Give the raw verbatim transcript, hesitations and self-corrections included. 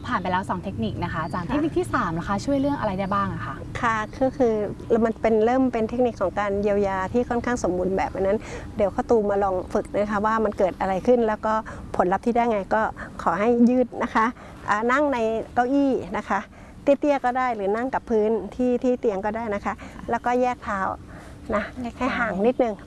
ผ่านไปแล้วสองเทคนิคนะคะอาจารย์เทคนิคที่สามนะคะช่วยเรื่องอะไรได้บ้างอะคะค่ะก็คือมันเป็นเริ่มเป็นเทคนิคของการเยียวยาที่ค่อนข้างสมบูรณ์แบบนั้นเดี๋ยวข้าตูมมาลองฝึกนะคะว่ามันเกิดอะไรขึ้นแล้วก็ผลลัพธ์ที่ได้ไงก็ขอให้ยืดนะคะนั่งในเก้าอี้นะคะเตี้ยๆก็ได้หรือนั่งกับพื้นที่ที่เตียงก็ได้นะคะแล้วก็แยกเท้านะให้ห่างนิดนึง